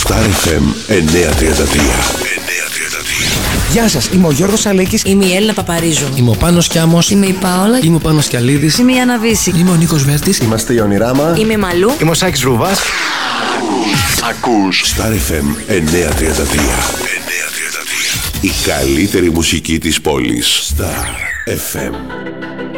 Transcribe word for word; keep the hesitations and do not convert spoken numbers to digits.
Star εφ εμ εννιακόσια τριάντα τρία. Γεια σας, είμαι ο Γιώργος Αλέκης. Είμαι η Έλληνα Παπαρίζου. Είμαι ο Πάνος Κιάμος. Είμαι η Πάολα. Είμαι ο Πάνος Κιαλίδης. Είμαι η Άννα Βύση. Είμαι ο Νίκος Βέρτης. Είμαστε η Ονειράμα. Είμαι η Μαλού. Είμαι ο Σάκης Ρουβάς. Ακούς Star εφ εμ εννιακόσια τριάντα τρία. Η καλύτερη μουσική της πόλης. Star εφ εμ.